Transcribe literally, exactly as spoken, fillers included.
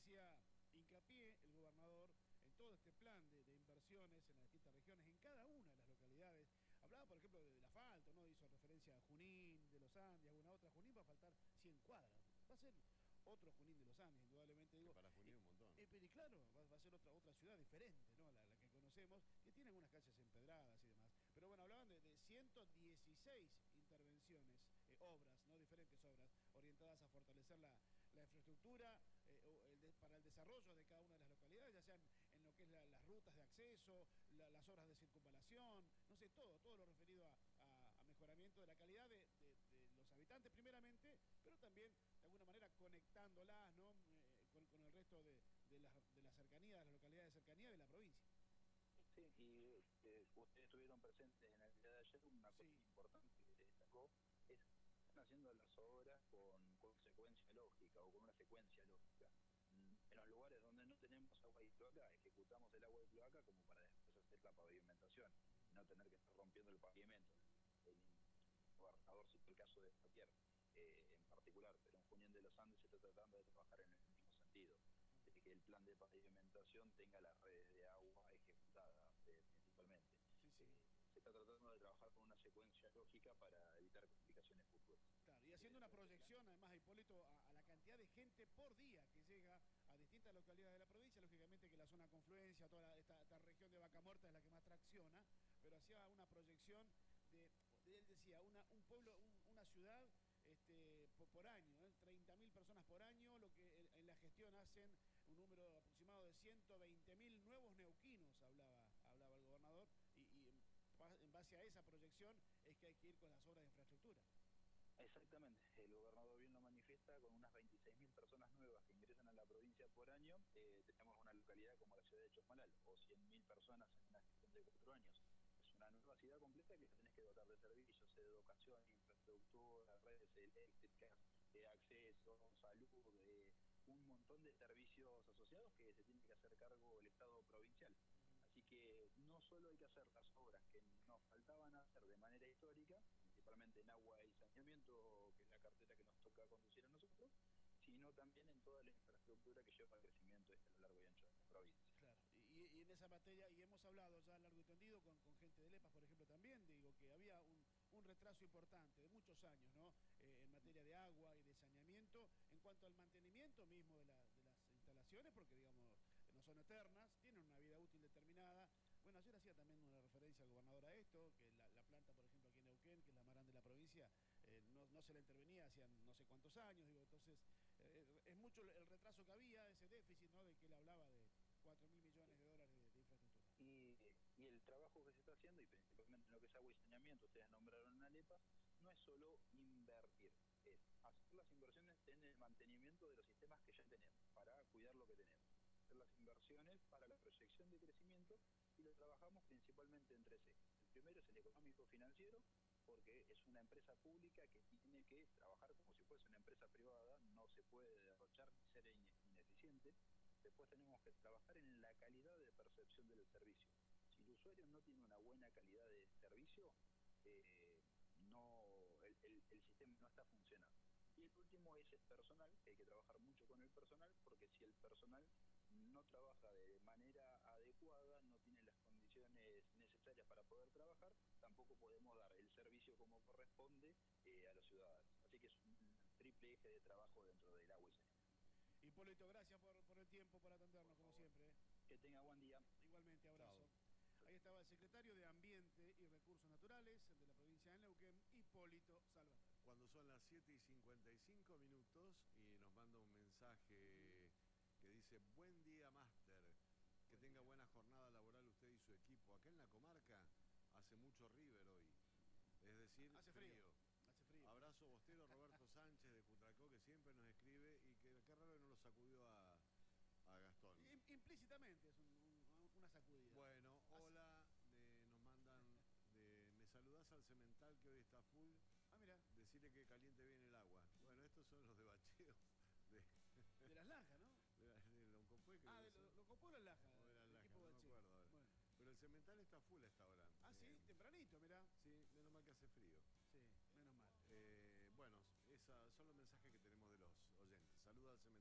hacía hincapié el gobernador en todo este plan de, de inversiones en las distintas regiones, en cada una de las localidades. Hablaba, por ejemplo, del asfalto, ¿no? Hizo referencia a Junín, de los Andes, alguna otra. Junín va a faltar cien cuadras. Va a ser otro Junín de los Andes, indudablemente. Que Digo, para Junín eh, un montón. eh, pero y claro, va, va a ser otra, otra ciudad diferente, ¿no? La, la que conocemos, que tiene algunas calles empedradas y demás. Pero bueno, hablaban de, de ciento dieciséis intervenciones, eh, obras, ¿no? Diferentes obras, orientadas a fortalecer la, la infraestructura eh, o el de, para el desarrollo de cada una de las localidades, ya sean en lo que es la, las rutas de acceso, la, las obras de circunvalación, no sé, todo, todo lo referido a, a, a mejoramiento de la calidad de, de, de los habitantes primeramente, pero también de alguna manera conectándolas, ¿no? Eh, con, con el resto de, de, la, de la cercanía, de las localidades de cercanía de la provincia. Sí, y eh, ustedes estuvieron presentes en el día de ayer, una cosa Sí. importante que se destacó es que están haciendo las obras con, con secuencia lógica o con una secuencia lógica. En los lugares donde no tenemos agua y cloaca, ejecutamos el agua y cloaca como para después hacer la pavimentación, no tener que estar rompiendo el pavimento. El gobernador citó el caso de Javier eh, en particular, pero en Junín de los Andes se está tratando de trabajar en el mismo sentido, de que el plan de pavimentación tenga las redes de agua ejecutadas eh, principalmente. Sí, sí. Eh, se está tratando de trabajar con una secuencia lógica para evitar complicaciones futuras. Claro, y haciendo una proyección, además, Hipólito, a, a la cantidad de gente por día que llega a distintas localidades de la provincia, lógicamente que la zona confluencia, toda la, esta, esta región de Vaca Muerta es la que más tracciona, pero hacía una proyección de, de él decía, una, un pueblo, un, una ciudad este, por, por año, ¿eh? treinta mil personas por año, lo que en, en la gestión hacen un número aproximado de ciento veinte mil nuevos neuquinos, hablaba, hablaba el gobernador, y, y en, en base a esa proyección es que hay que ir con las obras de infraestructura. Exactamente, el gobernador bien lo manifiesta, con unas veintiséis mil personas nuevas que ingresan a la provincia por año, eh, tenemos una localidad como la ciudad de Chosmalal, o cien mil personas en una gestión de cuatro años. Es una nueva ciudad completa que la tenés que dotar de servicios, de educación, infraestructura, redes eléctricas, de acceso, salud, de un montón de servicios asociados que se tiene que hacer cargo el Estado provincial. Así que no solo hay que hacer las obras que nos faltaban hacer de manera histórica, principalmente en agua y saneamiento, que es la cartera que nos toca conducir a nosotros, sino también en toda la infraestructura que lleva al crecimiento a lo largo y ancho de la provincia. Claro, y, y en esa materia, y hemos hablado ya largo y tendido con, con gente de Lepas, por ejemplo, también, digo que había un, un retraso importante de muchos años, ¿no? Eh, en materia de agua y de saneamiento, en cuanto al mantenimiento mismo de, la, de las instalaciones, porque, digamos, no son eternas, tienen una vida útil determinada. Bueno, ayer hacía también una referencia al gobernador a esto, que la, la planta, por ejemplo, aquí en Neuquén, que es la más grande de la provincia, eh, no, no se la intervenía hacían no sé cuántos años, digo, entonces, eh, es mucho el retraso que había, ese déficit, ¿no? De que él hablaba de cuatro mil millones de dólares de, de infraestructura. Y, y el trabajo que se está haciendo, y principalmente en lo que es agua y saneamiento, ustedes nombraron a Lepas, no es solo invertir, es hacer las inversiones en el mantenimiento de los sistemas que ya tenemos, para cuidar lo que tenemos. Hacer las inversiones para la proyección de crecimiento, y lo trabajamos principalmente en tres ejes. El primero es el económico-financiero, porque es una empresa pública que tiene que trabajar como si fuese una empresa privada, no se puede derrochar ni ser ineficiente. Después tenemos que trabajar en la calidad de percepción del servicio. Si el usuario no tiene una buena calidad de servicio, eh, no, el, el, el sistema no está funcionando. Y el último es el personal, que hay que trabajar mucho con el personal, porque si el personal no trabaja de manera adecuada, no tiene las condiciones necesarias para poder trabajar, tampoco podemos dar el servicio como corresponde eh, a los ciudadanos. Así que es un triple eje de trabajo dentro del agua y saneamiento. Hipólito, gracias por, por el tiempo, por atendernos, como siempre. ¿eh? Que tenga buen día. Igualmente, abrazo. Chao. Ahí estaba el secretario de Ambiente y Recursos Naturales de la provincia de Neuquén, Hipólito Salvatore. Cuando son las siete y cincuenta y cinco minutos y nos manda un mensaje que dice: buen día, máster. Que tenga buena jornada laboral usted y su equipo. Acá en la comarca hace mucho River hoy. Es decir, hace frío. frío. Hace frío. Abrazo bostero Roberto Sánchez de Cutracó, que siempre nos escribe, y que qué raro que no lo sacudió a, a Gastón. Implícitamente es un, un, una sacudida. Bueno, hola, de, nos mandan, de, me saludás al cemental que hoy está full. Ah, mira. Decirle que caliente bien el agua. Bueno, estos son los de bacheo. De, de las lajas, ¿no? De, la, de Loncopó. Ah, de lo, Loncopó o las lajas. O de las lajas, no me acuerdo ahora. Bueno. Pero el cemental está full a esta hora. Ah, eh, sí, tempranito, mirá. Sí, menos mal que hace frío. Sí, menos mal. Eh, bueno, esos son los mensajes que